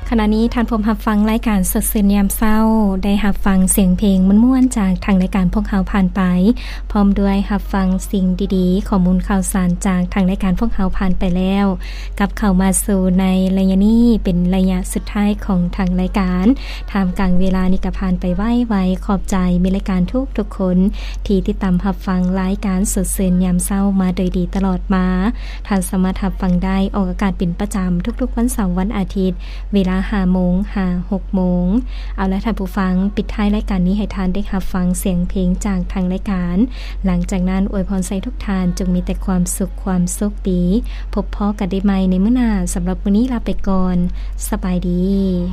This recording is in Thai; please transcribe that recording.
ขณะนี้ท่านผู้รับฟังรายการสดสื่อยามเช้าได้รับฟังเสียงเพลงม่วนๆจากทางรายการพวกเขาผ่านไปพร้อมด้วยรับฟังสิ่งดีๆข้อมูลข่าวสารจากทางรายการพวกเขาผ่านไปแล้วกับเข้ามาสู่ในระยะนี้เป็นระยะสุดท้ายของทางรายการท่ามกลางเวลานี้ก็ผ่านไปไวๆขอบใจมีรายการทุกคนที่ติดตามรับฟังรายการสดสื่อยามเช้ามาโดยดีตลอดมาท่านสามารถรับฟังได้ออกอากาศเป็นประจำทุกๆวันเสาร์วันอาทิตย์เวลา5 โมง 6 โมงเอาละท่านผู้ฟังปิดท้ายรายการนี้ให้ท่านได้รับฟังเสียงเพลงจากทางรายการหลังจากนั้นอวยพรใส่ทุกท่านจงมีแต่ความสุขความโชคดีพบพ้อกันได้ใหม่ในมื้อหน้าสำหรับวันนี้ลาไปก่อนสบายดี